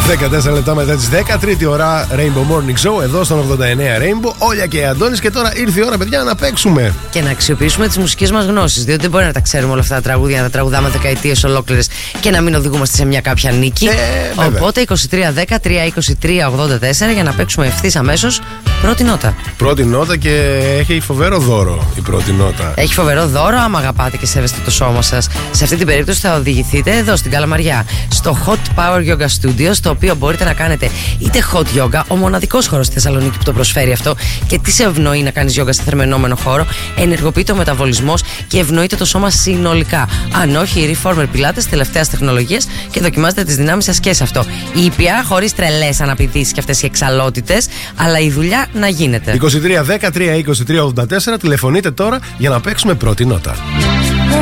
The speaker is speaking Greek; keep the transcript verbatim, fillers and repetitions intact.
δεκατέσσερα λεπτά μετά τις δέκα, τρίτη ώρα Rainbow Morning Show εδώ στον ογδόντα εννέα Rainbow. Όλια και Αντώνης, και τώρα ήρθε η ώρα, παιδιά, να παίξουμε. Και να αξιοποιήσουμε τις μουσικές μας γνώσεις. Διότι δεν μπορεί να τα ξέρουμε όλα αυτά τα τραγούδια, να τα τραγουδάμε δεκαετίες ολόκληρες και να μην οδηγούμαστε σε μια κάποια νίκη. Ε, Οπότε είκοσι τρία δέκα τρία είκοσι τρία ογδόντα τέσσερα για να παίξουμε ευθύς αμέσως πρώτη νότα. Πρώτη νότα, και έχει φοβερό δώρο η πρώτη νότα. Έχει φοβερό δώρο άμα αγαπάτε και σέβεστε το σώμα σας. Σε αυτή την περίπτωση θα οδηγηθείτε εδώ στην Καλαμαριά, στο Hot Power Yoga Studio, στο οποίο μπορείτε να κάνετε είτε hot yoga, ο μοναδικός χώρος στη Θεσσαλονίκη που το προσφέρει αυτό. Και τι σε ευνοεί να κάνεις yoga σε θερμαινόμενο χώρο? Ενεργοποιείται ο μεταβολισμός και ευνοείται το σώμα συνολικά. Αν όχι, οι Reformer Pilates τελευταίας τεχνολογίας και δοκιμάζετε τις δυνάμεις σας και σε αυτό. Ήπια, χωρίς τρελές αναπηδήσεις και αυτές οι εξαλότητες, αλλά η δουλειά να γίνεται. είκοσι τρία δέκα τρία είκοσι τρία ογδόντα τέσσερα, τηλεφωνείτε τώρα για να παίξουμε πρώτη νότα.